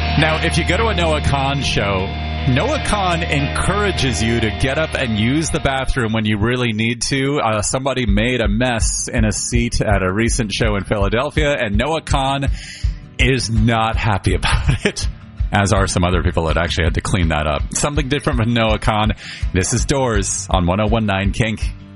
Now, if you go to a Noah Kahan show, Noah Kahan encourages you to get up and use the bathroom when you really need to. Somebody made a mess in a seat at a recent show in Philadelphia, and Noah Kahan is not happy about it, as are some other people that actually had to clean that up. Something different from Noah Kahan. This is Doors on 101.9 Kink.